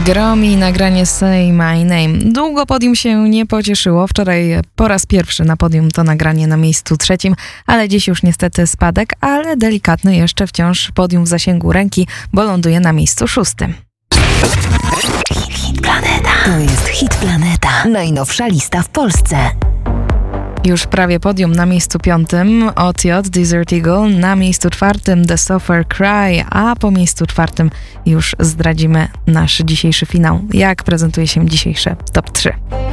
Gromi nagranie Say My Name. Długo podium się nie pocieszyło. Wczoraj po raz pierwszy na podium to nagranie na miejscu 3, ale dziś już niestety spadek, ale delikatny jeszcze wciąż podium w zasięgu ręki, bo ląduje na miejscu 6. Hit Planeta. To jest Hit Planeta. Najnowsza lista w Polsce. Już prawie podium na miejscu 5. OTJ, Desert Eagle, na miejscu 4. The Suffer Cry, a po miejscu 4 już zdradzimy nasz dzisiejszy finał. Jak prezentuje się dzisiejsze top 3.